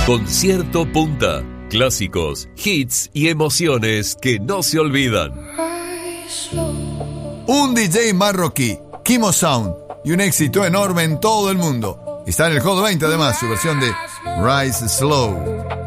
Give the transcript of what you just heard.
Concierto Punta. Clásicos, hits y emociones que no se olvidan. Un DJ marroquí, Kimo Sound, y un éxito enorme en todo el mundo. Está en el Hot 20 además, su versión de Rise Slow.